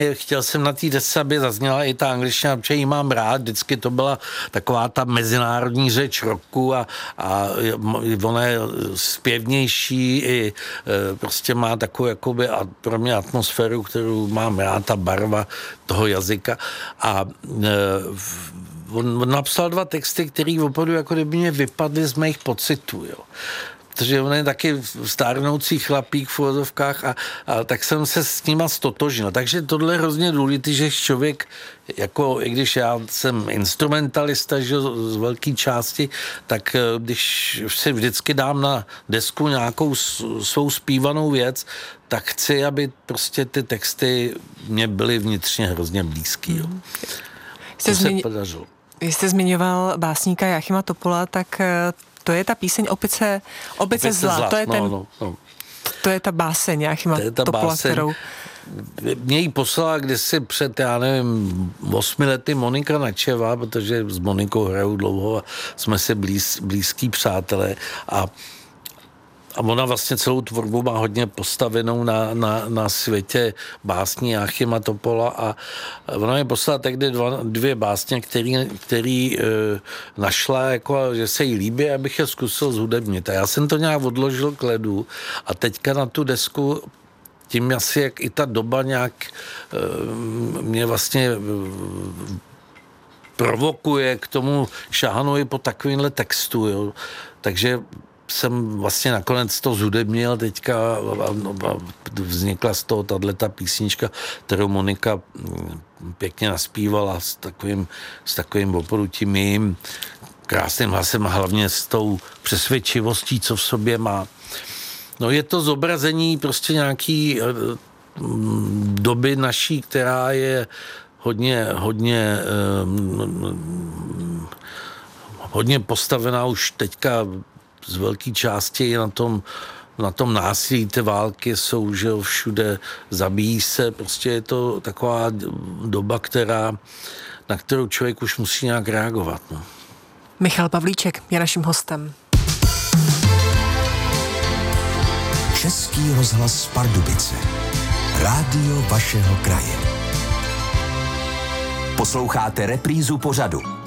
Chtěl jsem na té desce, aby zazněla i ta angličtina, protože ji mám rád. Vždycky to byla taková ta mezinárodní řeč roku a ona je zpěvnější i prostě má takovou jakoby pro mě atmosféru, kterou mám rád, ta barva toho jazyka. A on napsal 2 texty, které opravdu jako kdyby mě vypadly z mých pocitů, jo. Protože on je taky stárnoucí chlapík v uvozovkách a tak jsem se s nima stotožnil. Takže tohle je hrozně důležité, že člověk, jako i když já jsem instrumentalista, že z velké části, tak když si vždycky dám na desku nějakou svou zpívanou věc, tak chci, aby prostě ty texty mě byly vnitřně hrozně blízký. Jo. To se podařilo. Vy jste zmiňoval básníka Jáchyma Topola, tak to je ta píseň Opice zla. To je to je ta báseň Jáchyma Topola, kterou... Mě ji poslala kdysi před, já nevím, 8 lety Monika Načeva, protože s Monikou hraju dlouho a jsme si blízký přátelé a ona vlastně celou tvorbu má hodně postavenou na světě básní Jáchyma Topola a ona mi poslala tehdy 2 básně, který našla, jako, že se jí líbí, abych je zkusil zhudebnit. A já jsem to nějak odložil k ledu a teďka na tu desku tím asi, jak i ta doba nějak mě vlastně provokuje k tomu šáhnu i po takovýmhle textu, jo. Takže jsem vlastně nakonec to zhudebnil teďka a vznikla z toho tato písnička, kterou Monika pěkně naspívala s takovým opravdu tím jejím krásným hlasem a hlavně s tou přesvědčivostí, co v sobě má. No je to zobrazení prostě nějaký doby naší, která je hodně postavená už teďka z velké části na tom násilí, ty války jsou, že všude zabíjí se, prostě je to taková doba, na kterou člověk už musí nějak reagovat. No. Michal Pavlíček je naším hostem. Český rozhlas Pardubice. Rádio vašeho kraje. Posloucháte reprízu pořadu.